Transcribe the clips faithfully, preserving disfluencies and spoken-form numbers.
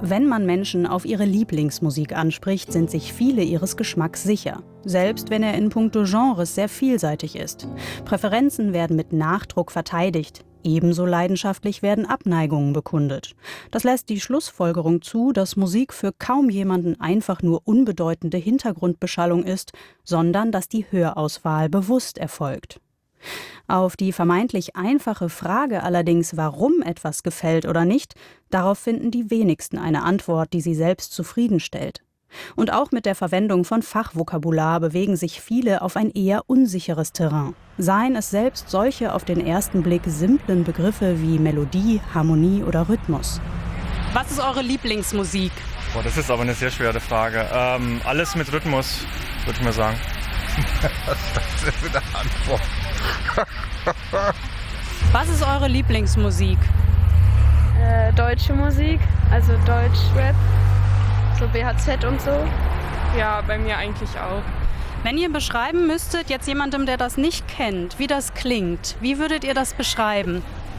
Wenn man Menschen auf ihre Lieblingsmusik anspricht, sind sich viele ihres Geschmacks sicher. Selbst wenn er in puncto Genres sehr vielseitig ist. Präferenzen werden mit Nachdruck verteidigt. Ebenso leidenschaftlich werden Abneigungen bekundet. Das lässt die Schlussfolgerung zu, dass Musik für kaum jemanden einfach nur unbedeutende Hintergrundbeschallung ist, sondern dass die Hörauswahl bewusst erfolgt. Auf die vermeintlich einfache Frage allerdings, warum etwas gefällt oder nicht, darauf finden die wenigsten eine Antwort, die sie selbst zufriedenstellt. Und auch mit der Verwendung von Fachvokabular bewegen sich viele auf ein eher unsicheres Terrain. Seien es selbst solche auf den ersten Blick simplen Begriffe wie Melodie, Harmonie oder Rhythmus. Was ist eure Lieblingsmusik? Boah, das ist aber eine sehr schwere Frage. Ähm, alles mit Rhythmus, würde ich mal sagen. Was ist das denn für eine Antwort? Was ist eure Lieblingsmusik? Äh, deutsche Musik, also Deutschrap, so B H Z und so. Ja, bei mir eigentlich auch. Wenn ihr beschreiben müsstet, jetzt jemandem, der das nicht kennt, wie das klingt, wie würdet ihr das beschreiben?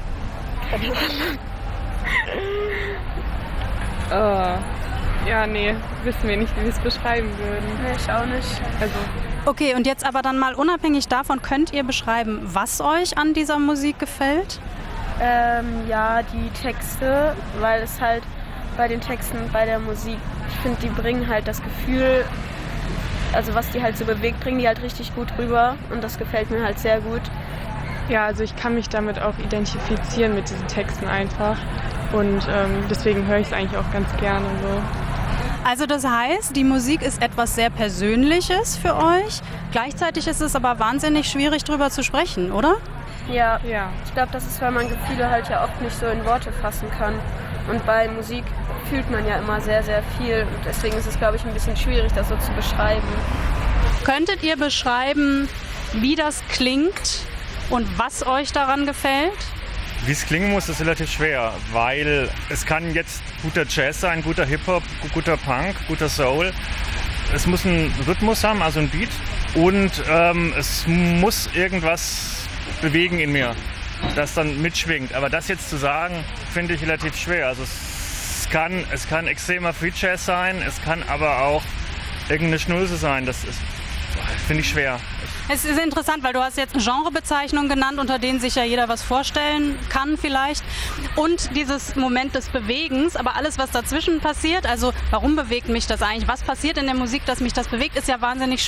Oh. Ja, nee, wissen wir nicht, wie wir es beschreiben würden. Nee, ich auch nicht. Also. Okay, und jetzt aber dann mal unabhängig davon, könnt ihr beschreiben, was euch an dieser Musik gefällt? Ähm, ja, die Texte, weil es halt bei den Texten, bei der Musik, ich finde, die bringen halt das Gefühl, also was die halt so bewegt, bringen die halt richtig gut rüber und das gefällt mir halt sehr gut. Ja, also ich kann mich damit auch identifizieren mit diesen Texten einfach und ähm, deswegen höre ich es eigentlich auch ganz gerne so. Also das heißt, die Musik ist etwas sehr Persönliches für euch. Gleichzeitig ist es aber wahnsinnig schwierig, drüber zu sprechen, oder? Ja, Ja. ich glaube, das ist, weil man Gefühle halt ja oft nicht so in Worte fassen kann. Und bei Musik fühlt man ja immer sehr, sehr viel. Und deswegen ist es, glaube ich, ein bisschen schwierig, das so zu beschreiben. Könntet ihr beschreiben, wie das klingt und was euch daran gefällt? Wie es klingen muss, ist relativ schwer, weil es kann jetzt guter Jazz sein, guter Hip-Hop, guter Punk, guter Soul. Es muss einen Rhythmus haben, also ein Beat. Und ähm, es muss irgendwas bewegen in mir, das dann mitschwingt. Aber das jetzt zu sagen, finde ich relativ schwer. Also es kann, es kann extremer Free Jazz sein, es kann aber auch irgendeine Schnulze sein. Das ist, finde ich schwer. Es ist interessant, weil du hast jetzt Genrebezeichnungen genannt, unter denen sich ja jeder was vorstellen kann vielleicht. Und dieses Moment des Bewegens, aber alles, was dazwischen passiert, also warum bewegt mich das eigentlich? Was passiert in der Musik, dass mich das bewegt, ist ja wahnsinnig